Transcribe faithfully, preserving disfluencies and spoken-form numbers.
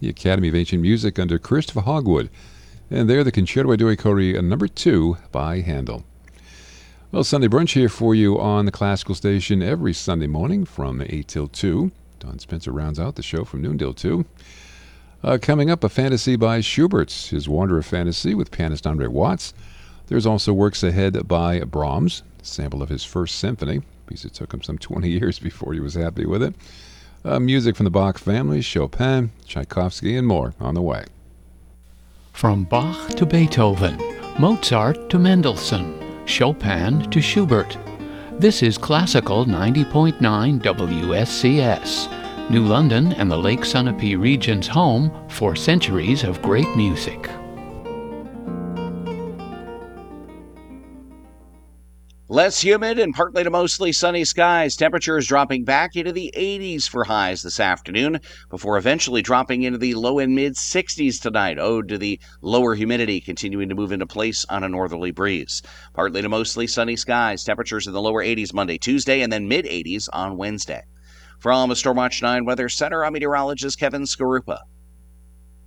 the Academy of Ancient Music under Christopher Hogwood. And there, the Concerto e Due Cori number two by Handel. Well, Sunday Brunch here for you on the Classical Station every Sunday morning from eight till two. Don Spencer rounds out the show from noon till two. Uh, coming up, a fantasy by Schubert, his Wanderer Fantasy with pianist Andre Watts. There's also works ahead by Brahms, a sample of his first symphony, because it took him some twenty years before he was happy with it. Uh, music from the Bach family, Chopin, Tchaikovsky, and more on the way. From Bach to Beethoven, Mozart to Mendelssohn, Chopin to Schubert. This is Classical ninety point nine W S C S, New London and the Lake Sunapee region's home for centuries of great music. Less humid and partly to mostly sunny skies. Temperatures dropping back into the eighties for highs this afternoon before eventually dropping into the low and mid sixties tonight, owed to the lower humidity continuing to move into place on a northerly breeze. Partly to mostly sunny skies. Temperatures in the lower eighties Monday, Tuesday, and then mid eighties on Wednesday. From a Stormwatch nine Weather Center, I'm meteorologist Kevin Skarupa.